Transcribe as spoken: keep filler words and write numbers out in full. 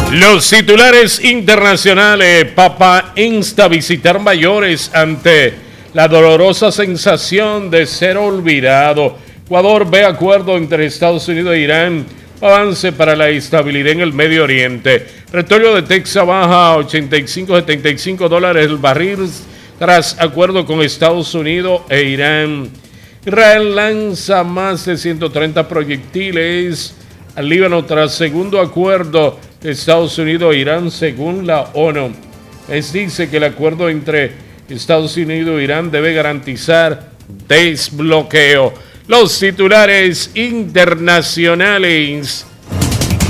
Los titulares internacionales. Papa insta a visitar mayores ante la dolorosa sensación de ser olvidado. Ecuador ve acuerdo entre Estados Unidos e Irán. Avance para la estabilidad en el Medio Oriente. Petróleo de Texas baja a ochenta y cinco, setenta y cinco dólares el barril tras acuerdo con Estados Unidos e Irán. Israel lanza más de ciento treinta proyectiles al Líbano tras segundo acuerdo de Estados Unidos e Irán según la ONU. Es dice que el acuerdo entre Estados Unidos e Irán debe garantizar desbloqueo. Los titulares internacionales.